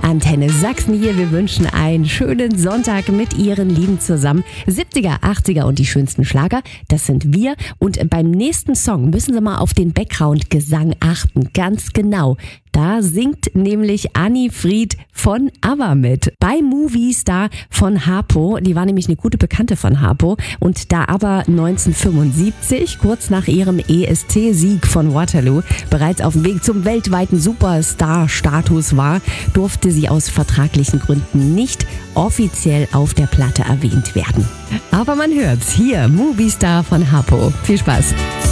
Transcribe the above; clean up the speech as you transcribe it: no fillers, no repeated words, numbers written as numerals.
Antenne Sachsen hier. Wir wünschen einen schönen Sonntag mit Ihren Lieben zusammen. 70er, 80er und die schönsten Schlager, das sind wir. Und beim nächsten Song müssen Sie mal auf den Background-Gesang achten. Ganz genau. Da singt nämlich Anni Fried von ABBA mit. Bei Movie Star von Harpo. Die war nämlich eine gute Bekannte von Harpo. Und da ABBA 1975, kurz nach ihrem ESC-Sieg von Waterloo, bereits auf dem Weg zum weltweiten Superstar-Status war, durfte sie aus vertraglichen Gründen nicht offiziell auf der Platte erwähnt werden. Aber man hört's hier, Movie Star von Harpo. Viel Spaß!